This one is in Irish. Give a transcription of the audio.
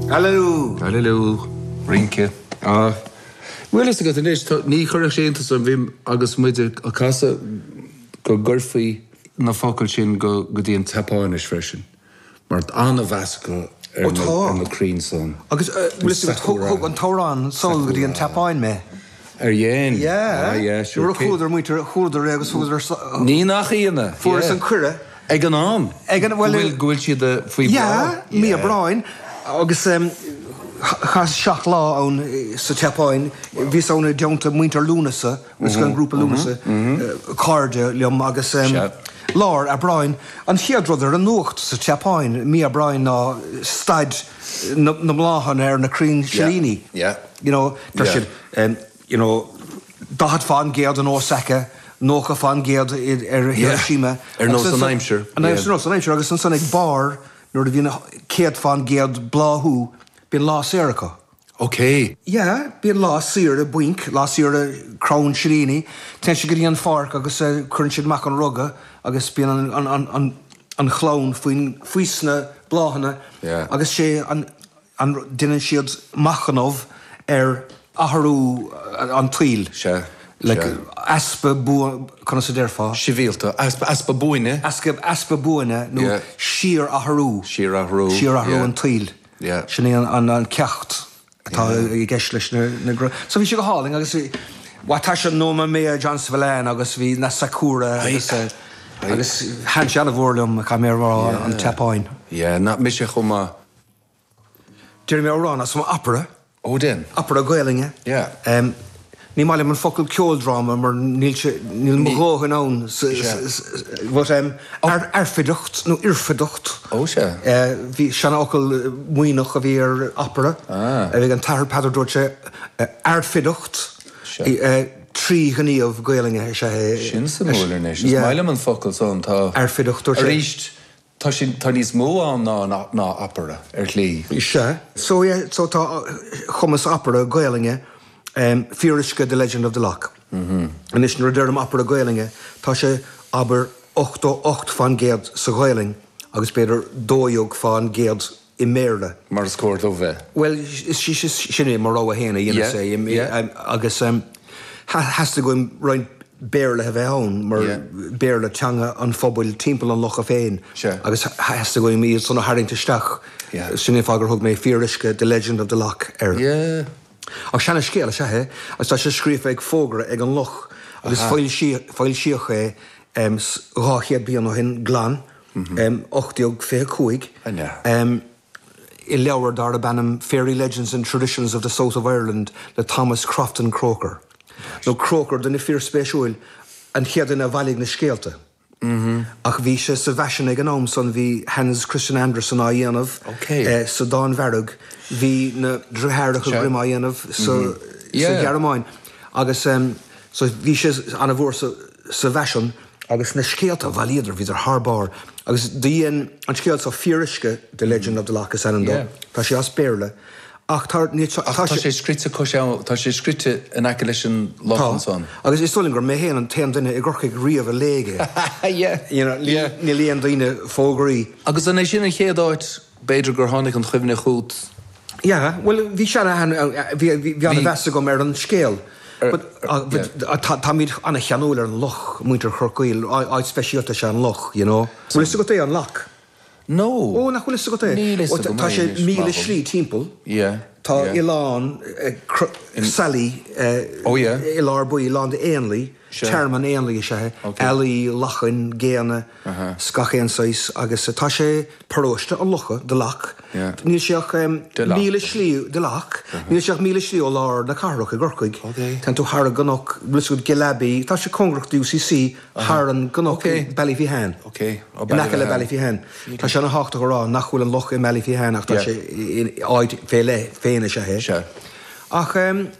Hello. Hello. Rinke. Well, is got inis ní chuir séanta san bhím agus muidir a casa go gurfaí na focail sin go dtíon tapáinis freisin. Mar anna bhasca na crín son. Agus thug an tórán sol go dtíon tapáin me. Dhéan? Yeah, sure. Chúidir muidir chúidir agus chúidir... Ní nach íana. Fuair an cuire. Ag an am. Gwyl siad a faoi bra. Yeah, mi a brain. Agus chas seach lá ón sa tapáin, bhís ónna deonta muintear lúnasa, vis gan grúpa lúnasa, cáirde leom agus lár a brain. An chiadrodar an nuacht sa tapáin, mi a brain ná staid na mláhan na crín Shalini. Yeah. You know, you know, dahad fan géad an ósacha, nócha fan géad Hiroshima. Nos an Aimsir. Nos an Aimsir, agus an sannig bar, nuair a bhíon céad fan géad bláthú, bíon lá Serica. Okay. Yeah, bíon lá sír a buink, lá sír a Crown Shalini, ten si gurí an farc agus chuann siad mac an rugga, agus bíon an chlán fuisna bláhanna, agus sé an duine siad machanov aharú an tuil. Aspa bua, chuna sa derfa. Sivílta. Aspa buine. Aspa buine, no sír aharú. Sír aharú. Sír aharú an tuil. Yeah. Sinné an cecht. Tá I gceis leis na gro. So bhí si go háling, agus tá se nóma mé John Svalén, agus bhí na Sakura, agus han se a bhórlumm cha mé an tapáin. Yeah, na mi sé chuma. Dúir mé órán as opera. Ó den? Opera Gaelinge. Yeah. Ní máile man focail ceoldrama mar níl mogógan ón arfidocht nó irfidocht. Ó se? Bhí seanna ocail muoinech a bhí opera. Bhí an tar padar dúirte arfidocht. Trí gníomh Gaelinge sé. Sin sa múlanéis. Máile man focail son tá... Arfidocht dúirte. Ríist tá níos mó an ná opera lí. Se. So tá chumas opera Gaelinge, Fírisce The Legend of the Loch. An is nuair deirm opera Gaelinge, tá sé aber 8 fan géad sa Gaeling, agus beidir 2 fan géad I méle. Mar scórt ó bheith? Well, sinné mar rá a héna, dhéana sé, agus hassta go roiin béirle a bheith ann, mar béirle teanga an phobail timpeall an loch a féin. Agus hassta go míad sanna haingteisteach. Sinné fágur thug mé Fírisce The Legend of the Loch Yeah. Ach sena scéala sethe, as tá sé scríomh ag fógra ag an loch, agus fáil sioch ráchéad bíon ó hin glán, 8 I leabhar dar a bannam Fairy Legends and Traditions of the South of Ireland le Thomas Crofton Croker. No Croker den fír spéisiúil an chéad in a bhailg na scéalta. Ach bhí sé sa bheisian ag an ám son bhí Hans Christian Andersen á dhéanamh, sa Dán Bharrug, bhí na Droichearach a grim á dhéanamh sa Gearmáin. Agus so bhí sé anna bhór sa bheisian, agus na scéalta bhailidir bhí tharbáir. Agus dhéon an scéalt sa Fírisce The Legend of the Loch is Anandó. Tá sé as béirle. Ach tá sé scríte tá sé scríte an aice leis an loch son. Agus is stolingur mé héan an téan duine I gcorcaigh riamh a léige. Ní líon daoine fógraí. Agus an é sin an chéadáid beidir gur tháinig an chuimhne chuút. Ja, well, bhí se bhí an bheasa go an scéal. Tá míad anna cheanúil an loch muintear chorcaíil áid speisialta se an loch, you know. Bhfuil is go é an lach? No. Ó, nach bhfuil is go é. Tá sé 1,000 timpeall. Tá Ián Sally Ilar buí Ián de Éonlaí, Chairman Éonlaí sé, Elí lachan géana scachéan sais agus tá sé paróiste an locha de lach. Níl seach 1,000 slí de lach, níl seach 1,000 slí ó lár na carach a gcorcaig. Tá tú thar ganach blisúd gelabí, tá sé congracht UCC thar an ganach Ballyfihan. Nach le Ballyfihan. Tá sé na háachta go rá nach bhfuil an loch I Ballyfihan ach tá sé áid féine sé hé. Ach